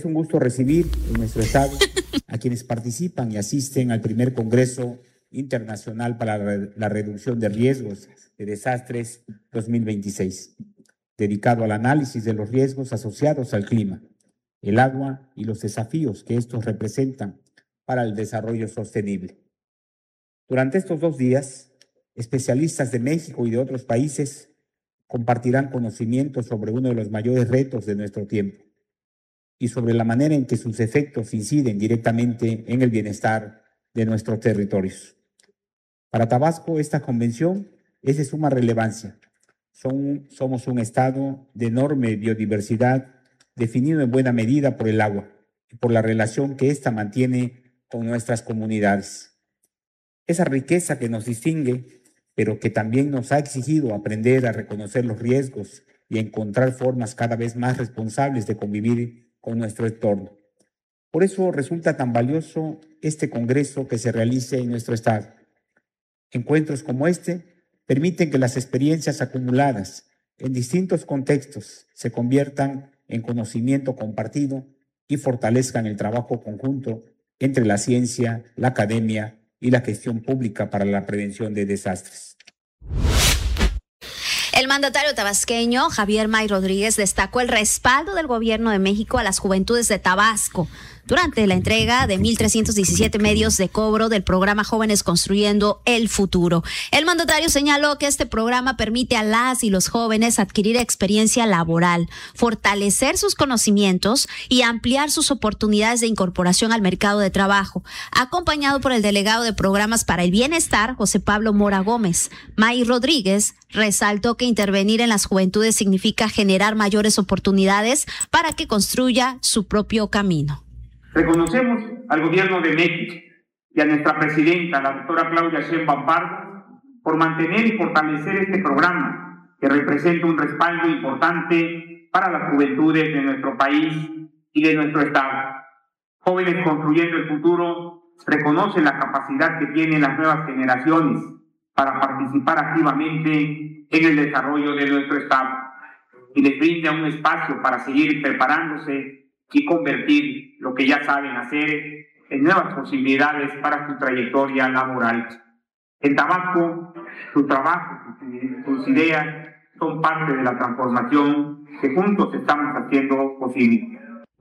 Es un gusto recibir en nuestro estado a quienes participan y asisten al primer Congreso Internacional para la Reducción de Riesgos de Desastres 2026, dedicado al análisis de los riesgos asociados al clima, el agua y los desafíos que estos representan para el desarrollo sostenible. Durante estos 2 días, especialistas de México y de otros países compartirán conocimientos sobre uno de los mayores retos de nuestro tiempo y sobre la manera en que sus efectos inciden directamente en el bienestar de nuestros territorios. Para Tabasco, esta convención es de suma relevancia. Somos un estado de enorme biodiversidad, definido en buena medida por el agua y por la relación que ésta mantiene con nuestras comunidades. Esa riqueza que nos distingue, pero que también nos ha exigido aprender a reconocer los riesgos y a encontrar formas cada vez más responsables de convivir con nuestro entorno. Por eso resulta tan valioso este congreso que se realice en nuestro estado. Encuentros como este permiten que las experiencias acumuladas en distintos contextos se conviertan en conocimiento compartido y fortalezcan el trabajo conjunto entre la ciencia, la academia y la gestión pública para la prevención de desastres. El mandatario tabasqueño Javier May Rodríguez destacó el respaldo del gobierno de México a las juventudes de Tabasco durante la entrega de 1,317 medios de cobro del programa Jóvenes Construyendo el Futuro. El mandatario señaló que este programa permite a las y los jóvenes adquirir experiencia laboral, fortalecer sus conocimientos y ampliar sus oportunidades de incorporación al mercado de trabajo. Acompañado por el delegado de Programas para el Bienestar, José Pablo Mora Gómez, May Rodríguez resaltó que intervenir en las juventudes significa generar mayores oportunidades para que construya su propio camino. Reconocemos al Gobierno de México y a nuestra presidenta, la doctora Claudia Sheinbaum Pardo, por mantener y fortalecer este programa que representa un respaldo importante para las juventudes de nuestro país y de nuestro estado. Jóvenes Construyendo el Futuro reconoce la capacidad que tienen las nuevas generaciones para participar activamente en el desarrollo de nuestro estado y les brinda un espacio para seguir preparándose y convertir lo que ya saben hacer en nuevas posibilidades para su trayectoria laboral. En Tabasco, su trabajo, sus ideas son parte de la transformación que juntos estamos haciendo posible.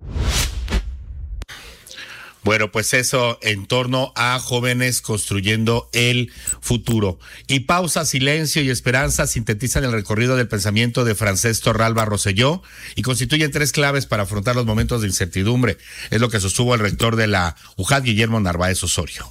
Bueno, pues eso en torno a Jóvenes Construyendo el Futuro. Y pausa, silencio y esperanza sintetizan el recorrido del pensamiento de Francesc Torralba Rosselló y constituyen 3 claves para afrontar los momentos de incertidumbre. Es lo que sostuvo el rector de la UJAT, Guillermo Narváez Osorio.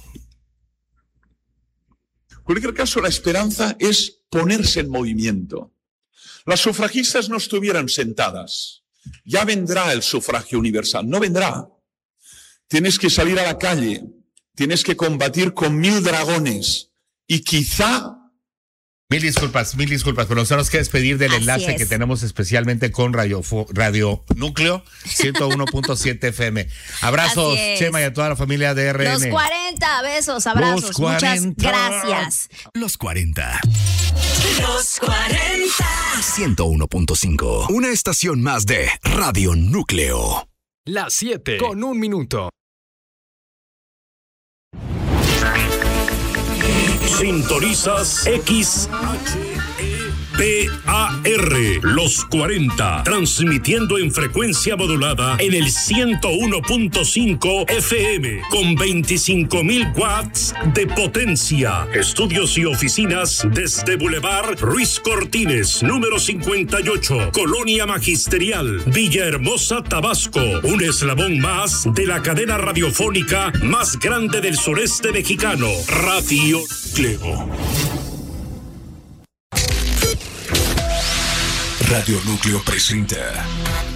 En cualquier caso, la esperanza es ponerse en movimiento. Las sufragistas no estuvieran sentadas. Ya vendrá el sufragio universal. No vendrá. Tienes que salir a la calle, tienes que combatir con 1,000 dragones y quizá... Mil disculpas, pero nos tenemos que despedir del enlace que tenemos especialmente con Radio Núcleo 101.7 FM. Abrazos, Chema, y a toda la familia de RN. Los 40, besos, abrazos, los 40. Muchas gracias. Los 40. Los 40. 101.5. Una estación más de Radio Núcleo. Las 7:01. Sintonizas XHEPAR, Los 40, transmitiendo en frecuencia modulada en el 101.5 FM, con 25,000 watts de potencia. Estudios y oficinas desde Boulevard Ruiz Cortines, número 58, Colonia Magisterial, Villahermosa, Tabasco. Un eslabón más de la cadena radiofónica más grande del sureste mexicano, Radio Núcleo. Radio Núcleo presenta